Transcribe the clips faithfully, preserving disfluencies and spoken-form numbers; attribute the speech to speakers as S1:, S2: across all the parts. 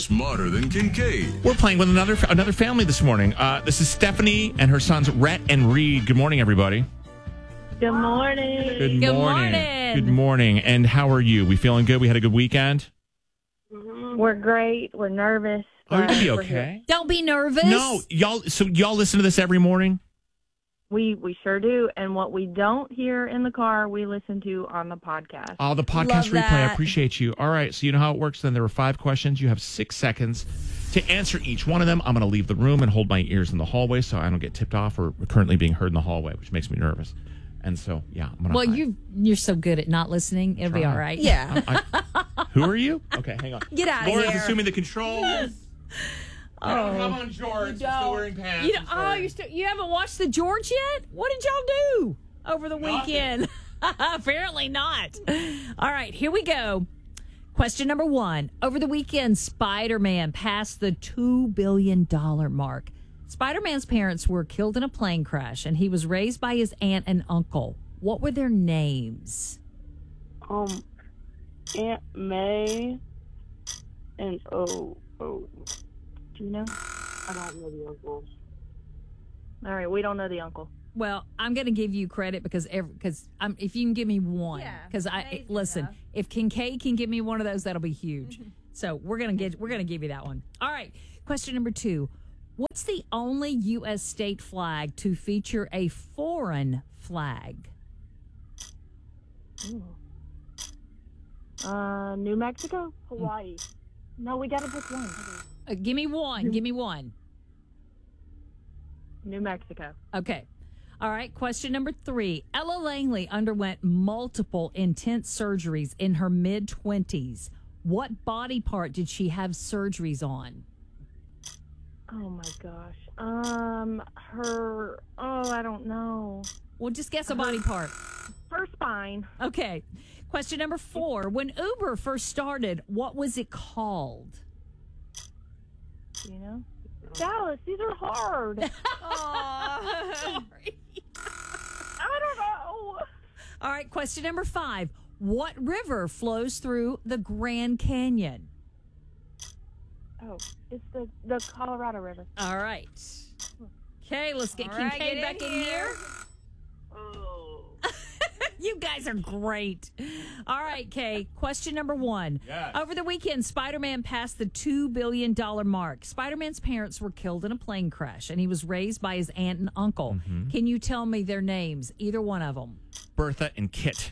S1: smarter than Kincaid.
S2: We're playing with another another family this morning. Uh, this is Stephanie and her sons, Rhett and Reed. Good morning, everybody.
S3: Good morning.
S2: Good,
S4: Good
S2: morning.
S4: morning.
S2: Good morning. And how are you? We feeling good? We had a good weekend?
S3: We're great. We're nervous.
S2: Oh, you're going to be
S3: but we're here.
S2: okay?
S4: Don't be nervous.
S2: No, y'all. So y'all listen to this every morning?
S3: We we sure do. And what we don't hear in the car, we listen to on the podcast.
S2: Oh, the podcast
S4: Love
S2: replay. I
S4: that.
S2: appreciate you. All right. So you know how it works then. There were five questions. You have six seconds to answer each one of them. I'm going to leave the room and hold my ears in the hallway so I don't get tipped off or currently being heard in the hallway, which makes me nervous. And so, yeah, I'm going to
S4: Well, you you're so good at not listening. It'll be all right.
S5: Yeah.
S2: I, who are you? Okay, hang on.
S5: Get out of
S2: Lauren's
S5: here.
S2: assuming the controls. I don't have on shorts. I'm still wearing pants.
S4: You know,
S2: I'm
S4: oh,
S2: sorry.
S4: you're still, you haven't watched the George yet? What did y'all do over the
S2: Nothing.
S4: weekend? Apparently not. All right, here we go. Question number one. Over the weekend, Spider-Man passed the two billion dollars mark. Spider-Man's parents were killed in a plane crash, and he was raised by his aunt and uncle. What were their names?
S3: Um, Aunt May and oh oh. Do you know? I don't know the uncle. All right, we don't know the uncle.
S4: Well, I'm going to give you credit because because um, if you can give me one,
S5: Yeah,
S4: because I
S5: amazing
S4: listen,
S5: enough.
S4: if Kincaid can give me one of those, that'll be huge. So we're gonna get we're gonna give you that one. All right. Question number two: what's the only U S state flag to feature a foreign flag?
S3: Uh, New Mexico, Hawaii. No, we gotta pick one.
S4: Uh, give me one. Give me one.
S3: New Mexico.
S4: Okay. All right. Question number three: Ella Langley underwent multiple intense surgeries in her mid twenties. What body part did she have surgeries on?
S3: Oh my gosh. Um, her. Oh, I don't know.
S4: Well, just guess a body part.
S3: Her spine.
S4: Okay. Question number four. When Uber first started, what was it called?
S3: You know. Dallas. These are hard.
S4: Sorry.
S3: I don't know.
S4: All right. Question number five. What river flows through the Grand Canyon?
S3: Oh, it's the the Colorado River.
S4: All right. Okay, let's get
S5: All right,
S4: Kincaid
S5: get
S4: back
S5: in
S4: in here.
S5: here.
S3: Oh.
S4: You guys are great. All right, Kay. Question number one.
S2: Yes.
S4: Over the weekend, Spider-Man passed the two billion dollars mark. Spider-Man's parents were killed in a plane crash, and he was raised by his aunt and uncle.
S2: Mm-hmm.
S4: Can you tell me their names? Either one of them.
S2: Bertha and Kit.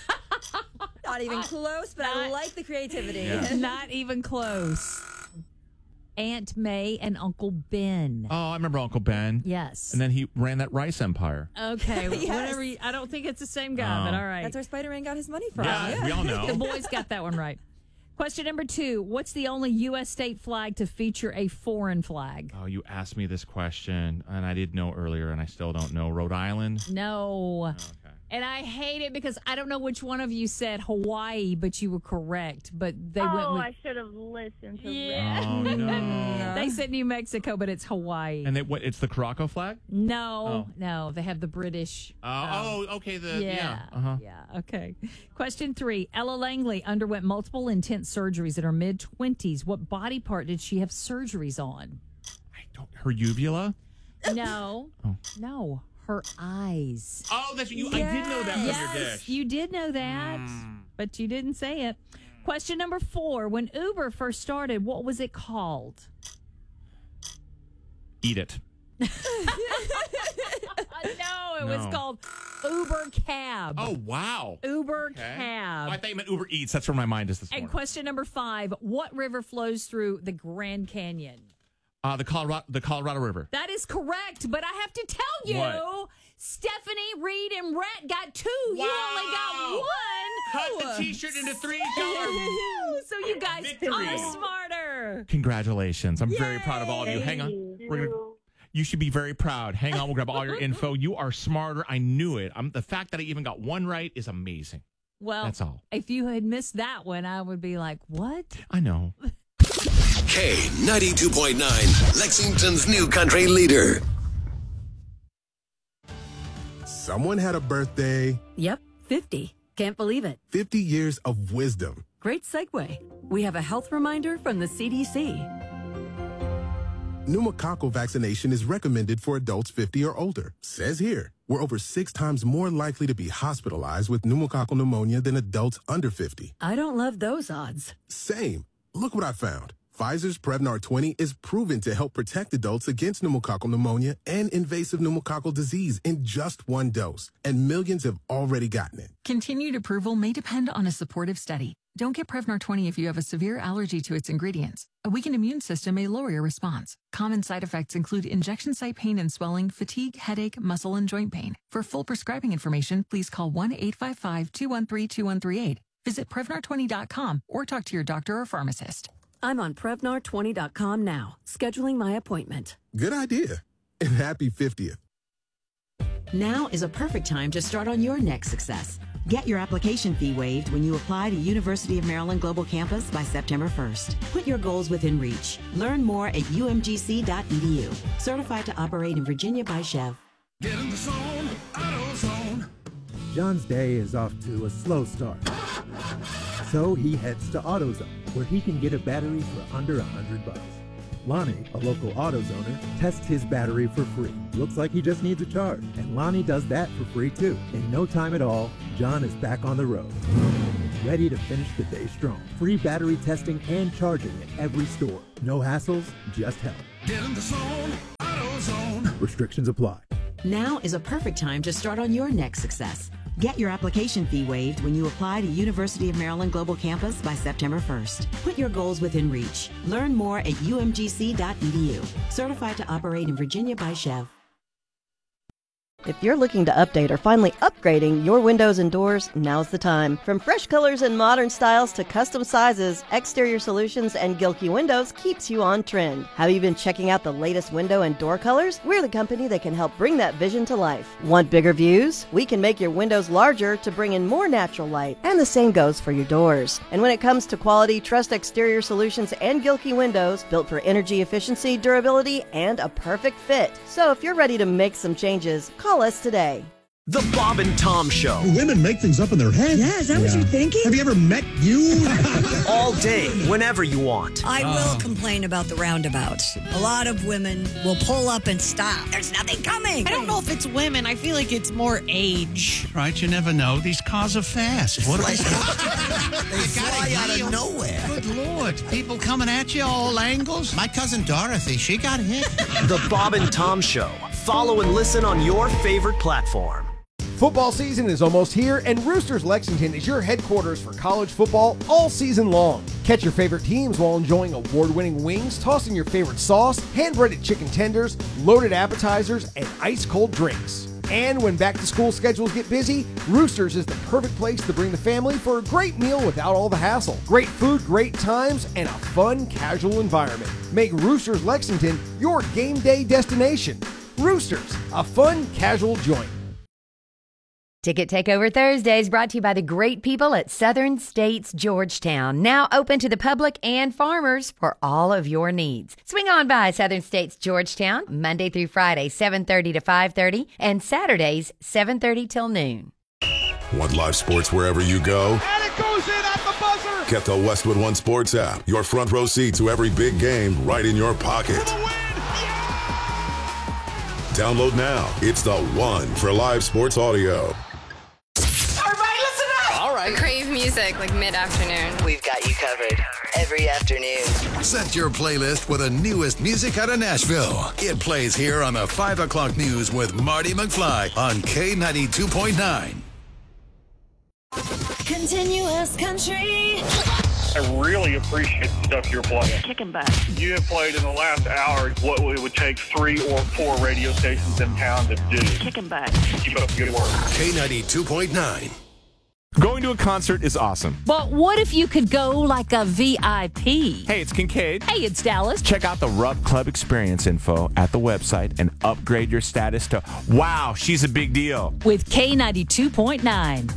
S5: Not even close, but I
S4: Not-
S5: like the creativity.
S2: Yeah.
S4: Not even close. Aunt May and Uncle Ben.
S2: Oh, I remember Uncle Ben.
S4: Yes.
S2: And then he ran that rice empire.
S4: Okay.
S5: Yes.
S4: Whatever. You, I don't think it's the same guy, but
S2: Oh.
S4: all right.
S5: That's where Spider-Man got his money from.
S2: Yeah, we all know.
S4: The boys got that one right. Question number two. What's the only U S state flag to feature a foreign flag?
S2: Oh, you asked me this question, and I did know earlier, and I still don't know. Rhode Island?
S4: No.
S2: Okay.
S4: And I hate it because I don't know which one of you said Hawaii, but you were correct. But they went
S3: Oh,
S4: with.
S3: I should have listened to
S4: Yeah.
S2: Oh, no.
S4: They said New Mexico, but it's Hawaii.
S2: And they, what, it's the Caraco flag?
S4: no,
S2: Oh.
S4: no, they have the British.
S2: Oh,
S4: um,
S2: oh, okay. The,
S4: yeah.
S2: yeah. Uh-huh.
S4: Yeah. Okay. Question three. Ella Langley underwent multiple intense surgeries in her mid twenties. What body part did she have surgeries on?
S2: I don't, her uvula?
S4: No.
S2: Oh.
S4: No. Her eyes.
S2: Oh, that's you. I did know that from
S4: Yes,
S2: your dish.
S4: you did know that,
S2: Mm.
S4: but you didn't say it. Question number four. When Uber first started, what was it called?
S2: Eat it.
S4: no, it was
S2: No.
S4: called Uber Cab.
S2: Oh, wow.
S4: Uber
S2: Okay.
S4: Cab.
S2: Oh, I thought you meant Uber Eats. That's where my mind is this
S4: And
S2: morning.
S4: question number five. What river flows through the Grand Canyon?
S2: Uh, the Colorado, the Colorado River.
S4: That is correct, but I have to tell you,
S2: What?
S4: Stephanie, Reed, and Rhett got two. You
S2: Wow.
S4: only got one.
S2: Cut the T-shirt into three dollars.
S4: Ooh, so you guys
S2: Victory.
S4: are smarter.
S2: Congratulations! I'm very proud of all of you. Hang on, we're gonna. You should be very proud. Hang on, we'll grab all your info. You are smarter. I knew it. I'm, the fact that I even got one right is amazing.
S4: Well,
S2: That's all.
S4: If you had missed that one, I would be like, what?
S2: I know.
S1: K ninety-two point nine, Lexington's new country leader.
S6: Someone had a birthday,
S7: Yep, fifty. Can't believe it.
S6: fifty years of wisdom. Great segue. We have a health reminder from the C D C.
S7: Pneumococcal vaccination is recommended for adults fifty or older. Says here, we're over six times more likely to be hospitalized with pneumococcal pneumonia than adults under fifty.
S6: I don't love those odds.
S7: Same. Look what I found. Pfizer's Prevnar twenty is proven to help protect adults against pneumococcal pneumonia and invasive pneumococcal disease in just one dose, and millions have already gotten it.
S8: Continued approval may depend on a supportive study. Don't get Prevnar twenty if you have a severe allergy to its ingredients. A weakened immune system may lower your response. Common side effects include injection site pain and swelling, fatigue, headache, muscle, and joint pain. For full prescribing information, please call one eight five five, two one three, two one three eight. Visit Prevnar twenty dot com or talk to your doctor or pharmacist.
S6: I'm on Prevnar twenty dot com now, scheduling my appointment.
S7: Good idea. And happy fiftieth.
S9: Now is a perfect time to start on your next success. Get your application fee waived when you apply to University of Maryland Global Campus by September first. Put your goals within reach. Learn more at u m g c dot e d u. Certified to operate in Virginia by Chev.
S1: Get in the zone, AutoZone.
S10: John's day is off to a slow start. So he heads to AutoZone, where he can get a battery for under a hundred bucks. Lonnie, a local AutoZoner, tests his battery for free. Looks like he just needs a charge, and Lonnie does that for free too. In no time at all, John is back on the road, ready to finish the day strong. Free battery testing and charging at every store. No hassles, just help.
S1: Get in the zone, AutoZone.
S10: Restrictions apply.
S9: Now is a perfect time to start on your next success. Get your application fee waived when you apply to University of Maryland Global Campus by September first. Put your goals within reach. Learn more at u m g c dot e d u. Certified to operate in Virginia by Chev.
S11: If you're looking to update or finally upgrading your windows and doors, now's the time. From fresh colors and modern styles to custom sizes, Exterior Solutions and Gilkey Windows keeps you on trend. Have you been checking out the latest window and door colors? We're the company that can help bring that vision to life. Want bigger views? We can make your windows larger to bring in more natural light. And the same goes for your doors. And when it comes to quality, trust Exterior Solutions and Gilkey Windows, built for energy efficiency, durability, and a perfect fit. So if you're ready to make some changes, call us today.
S12: The Bob and Tom Show.
S13: Women make things up in their head.
S14: Yeah, is that yeah. what you're thinking?
S13: Have you ever met you?
S12: All day, whenever you want.
S14: I oh. will complain about the roundabouts. A lot of women will pull up and stop. There's nothing coming.
S15: I don't know if it's women. I feel like it's more age.
S16: Right, you never know. These cars are fast. What are
S17: they? They fly out of nowhere.
S16: Good Lord. People coming at you all angles. My cousin Dorothy, she got hit.
S12: The Bob and Tom Show. Follow and listen on your favorite platform.
S18: Football season is almost here, and Roosters Lexington is your headquarters for college football all season long. Catch your favorite teams while enjoying award-winning wings, tossing your favorite sauce, hand-breaded chicken tenders, loaded appetizers, and ice-cold drinks. And when back-to-school schedules get busy, Roosters is the perfect place to bring the family for a great meal without all the hassle. Great food, great times, and a fun, casual environment. Make Roosters Lexington your game day destination. Roosters, a fun, casual joint.
S19: Ticket Takeover Thursday is brought to you by the great people at Southern States Georgetown, now open to the public and farmers for all of your needs. Swing on by Southern States Georgetown, Monday through Friday, seven thirty to five thirty, and Saturdays, seven thirty till noon.
S1: Want live sports wherever you go?
S18: And it goes in at the buzzer!
S1: Get the Westwood One Sports app. Your front row seat to every big game right in your pocket. Download now. It's the one for live sports audio.
S20: Crave music like mid-afternoon.
S21: We've got you covered every afternoon.
S1: Set your playlist with the newest music out of Nashville. It plays here on the five o'clock news with Marty McFly on K ninety-two point nine.
S22: Continuous country.
S23: I really appreciate the stuff you're playing.
S3: Kicking back.
S23: You have played in the last hour what it would take three or four radio stations in town to do.
S3: Kicking back.
S23: Keep up the good work.
S1: K ninety-two point nine.
S24: Going to a concert is awesome.
S4: But what if you could go like a V I P?
S24: Hey, it's Kincaid.
S4: Hey, it's Dallas.
S24: Check out the Rub Club experience info at the website and upgrade your status to, wow, she's a big deal.
S4: With K ninety-two point nine.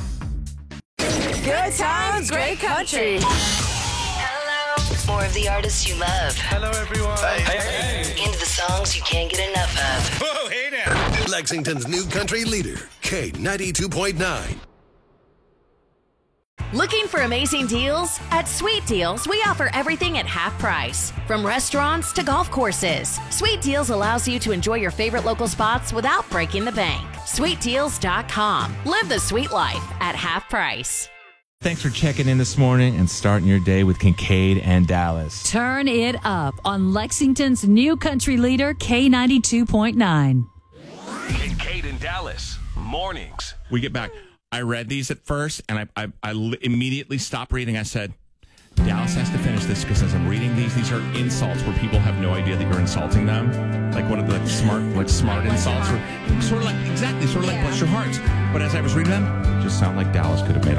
S22: Good times, great country. Hello. More of the artists you love.
S25: Hello, everyone.
S1: Hey, hey, hey.
S22: Into the songs you can't get enough of.
S1: Whoa, hey now. Lexington's new country leader, K ninety-two point nine.
S2: Looking for amazing deals? At Sweet Deals, we offer everything at half price. From restaurants to golf courses, Sweet Deals allows you to enjoy your favorite local spots without breaking the bank. sweet deals dot com. Live the sweet life at half price.
S24: Thanks for checking in this morning and starting your day with Kincaid and Dallas.
S4: Turn it up on Lexington's new country leader, K ninety-two point nine.
S5: Kincaid and Dallas, mornings.
S24: We get back. I read these at first, and I, I, I immediately stopped reading. I said, Dallas has to finish this because as I'm reading these, these are insults where people have no idea that you're insulting them. Like one of the like smart, like smart insults. Or, sort of like, exactly, sort of like bless your hearts. But as I was reading them, it just sounded like Dallas could have made